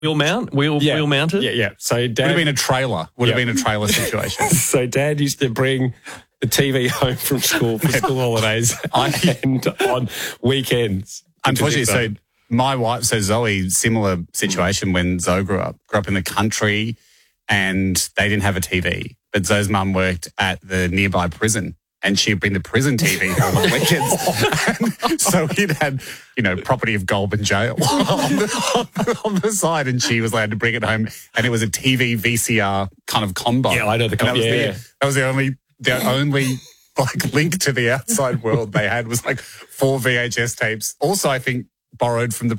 Wheel mounted? Yeah. So Would Dad have been a trailer. Would have been a trailer situation. So Dad used to bring the TV home from school for school holidays and on weekends. Unfortunately, so my wife, so Zoe, similar situation when Zoe grew up in the country and they didn't have a TV. But Zoe's mum worked at the nearby prison and she'd bring the prison TV home on weekends. And so it had, property of Goulburn Jail on the side, and she was allowed to bring it home, and it was a TV VCR kind of combo. Yeah, I know the combo. That was the only link to the outside world they had was 4 VHS tapes. Also, I think borrowed from the